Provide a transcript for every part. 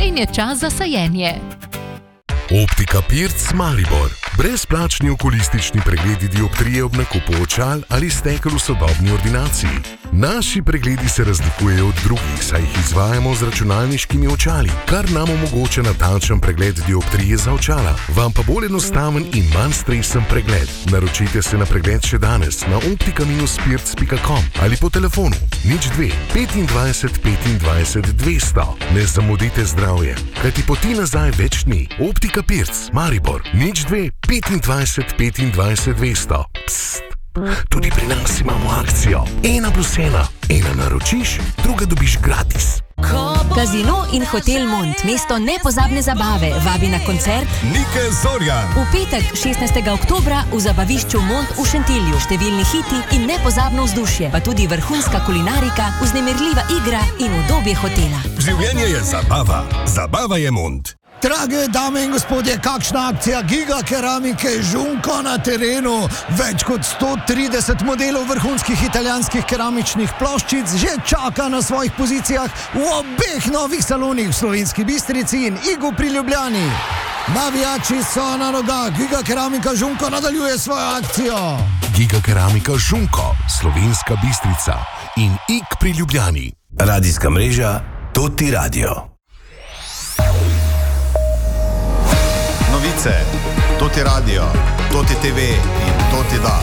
in je čas za sajenje. Optika Pirc Maribor. Brezplačni okulistični pregledi dioptrije ob nakupu očal ali stekel v sodobni ordinaciji. Naši pregledi se razlikujejo od drugih, saj jih izvajamo z računalniškimi očali, kar nam omogoča natančen pregled dioptrije za očala. Vam pa bolj enostaven in manj stresen pregled. Naročite se na pregled še danes na optika-pirc.com ali po telefonu 02 25 25 200. Ne zamudite zdravje, kajti poti nazaj več ni. Optika Pirc Maribor 02 25 25 200. Psst. Tudi pri nas imamo akcijo 1+1. Ena naročiš, druga dobiš gratis. Casino in Hotel Mont, mesto nepozabne zabave, vabi na koncert Nike Zorjan. V petek, 16. oktobra, v zabavišču Mont v Šentilju. Številni hiti in nepozabno vzdušje, pa tudi vrhunska kulinarika, vznemirljiva igra in udobje hotela. Življenje je zabava. Zabava je Mont. Drage dame in gospodje, kakšna akcija Giga Keramike Žunko na terenu. Več kot 130 modelov vrhunskih italijanskih keramičnih ploščic že čaka na svojih pozicijah v obeh novih salonih v Slovenski Bistrici in Igu pri Ljubljani. Navijači so na nogah, Giga Keramika Žunko nadaljuje svojo akcijo. Giga Keramika Žunko, Slovenska Bistrica in Ig pri Ljubljani. Radijska mreža Toti Radio. Novice, Toti Radio, Toti TV in Toti 2.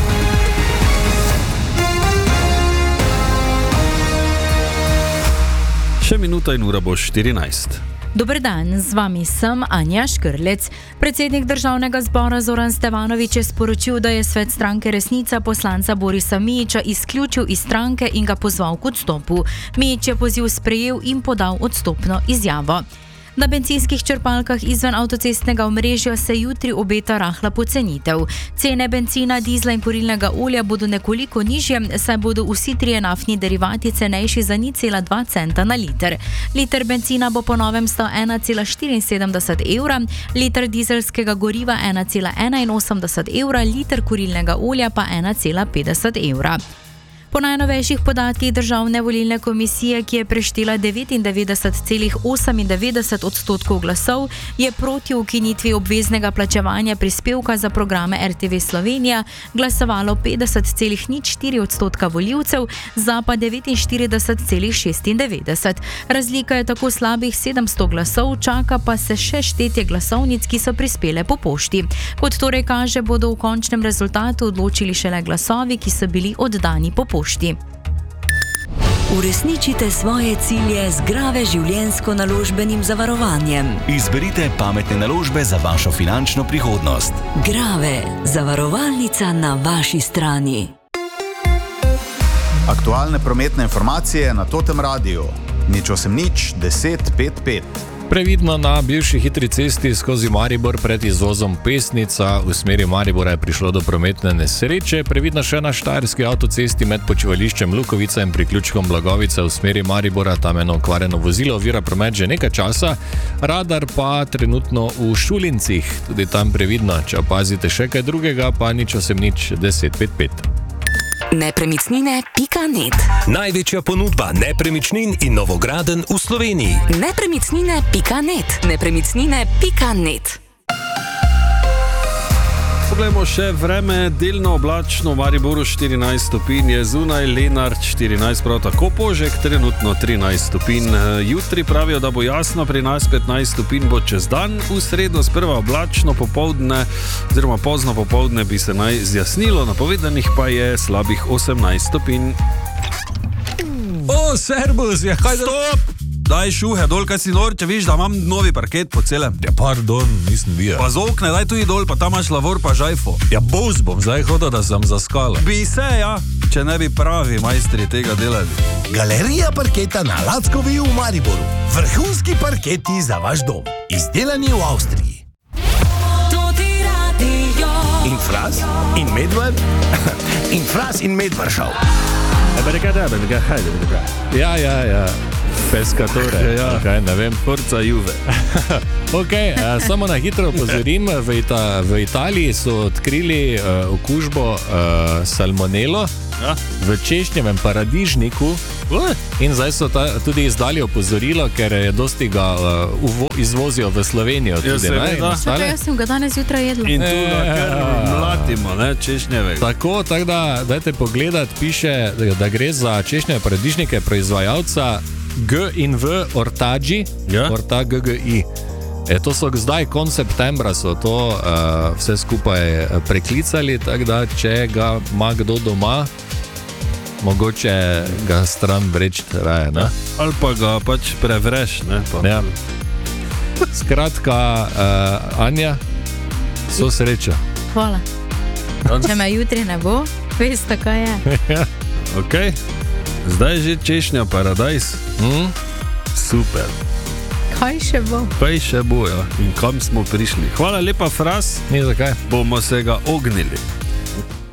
Še minuta in ura bo 14. Dober dan, z vami sem Anja Škrlec. Predsednik Državnega zbora Zoran Stevanović je sporočil, da je svet stranke Resnica poslanca Borisa Mijića izključil iz stranke in ga pozval k odstopu. Mijić je poziv sprejel in podal odstopno izjavo. Na bencinskih črpalkah izven avtocestnega omrežja se jutri obeta rahla pocenitev. Cene bencina, dizla in kurilnega olja bodo nekoliko nižje, saj bodo vsi trije naftni derivati cenejši za 0,2 centa na liter. Liter bencina bo po novem stal 1,74 evra, liter dizelskega goriva 1,81 evra, liter kurilnega olja pa 1,50 evra. Po najnovejših podatkih Državne volilne komisije, ki je preštela 99,98% glasov, je proti ukinitvi obveznega plačevanja prispevka za programe RTV Slovenija glasovalo 50,04% volivcev, za pa 49,96%. Razlika je tako slabih 700 glasov, čaka pa se še štetje glasovnic, ki so prispele po pošti. Kot torej kaže, bodo v končnem rezultatu odločili šele glasovi, ki so bili oddani po pošti. Uresničite svoje cilje z Grave življenjsko-naložbenim zavarovanjem. Izberite pametne naložbe za vašo finančno prihodnost. Grave, zavarovalnica na vaši strani. Aktualne prometne informacije na Totem radiju. 080 10 55. Previdno na bivši hitri cesti skozi Maribor pred izvozom Pesnica. V smeri Maribora je prišlo do prometne nesreče. Previdno še na štajerski avtocesti med počivališčem Lukovica in priključkom Blagovica v smeri Maribora. Tam eno okvarjeno vozilo ovira promet že nekaj časa. Radar pa trenutno v Šulincih. Tudi tam previdno. Če opazite še kaj drugega, pa 080 10 55. Nepremicnine.net. Največja ponudba nepremičnin in novogradenj v Sloveniji. Nepremicnine.net. Nepremicnine.net. Poglejmo še vreme, delno oblačno, v Mariboru 14 stopinj, je zunaj, Lenart 14, prav tako Požek, trenutno 13 stopinj. Jutri pravijo, da bo jasno, pri nas 15 stopinj bo čez dan, v sredo sprva oblačno, popoldne, oziroma pozno popoldne bi se naj zjasnilo, napovedanih pa je slabih 18 stopinj. O, servus, ja, kaj da... Stop! Daj šuhe dol, kaj si nor, če viš, da imam novi parket po celem. Ja, pardon, nisem bil. Pa z okne, daj tudi dol, pa tam imaš lavor pa žajfo. Ja, bos bom zdaj hodil, da sem zaskala. Bi se, ja, če ne bi pravi majstri tega delali. Galerija parketa na Lackovi v Mariboru. Vrhunski parketi za vaš dom. Izdelani v Avstriji. In Fras, in Medved, in Fras in Medvršav. Ja. Pescatore. Ja. Okay, ne vem. Forza Juve. Okay, samo na hitro opozorim, v Italiji so odkrili okužbo salmonelo v češnjevem paradižniku in zdaj so tudi izdali opozorilo, ker je dosti ga izvozijo v Slovenijo. Tudi, Jaz sem ga danes jutraj jedla. In tu mlatimo, češnjevega. Tako da dajte pogledati, piše, da gre za češnjeve paradižnike proizvajalca G&V Ortaggi, Ortaggi. To so zdaj, konec septembra, so to vse skupaj preklicali, tako da če ga ima kdo doma, mogoče ga stran vreči raje. Ne? Ali pa ga pač prevreš. Ja. Skratka, Anja, so sreča. Hvala. Če me jutri ne bo, veste, kaj je. Okay. Zdaj že češnja paradajz. Super. Kaj še bo? Kaj še bo, ja. In kam smo prišli. Hvala lepa, Fras. Ni zakaj. Bomo se ga ognili.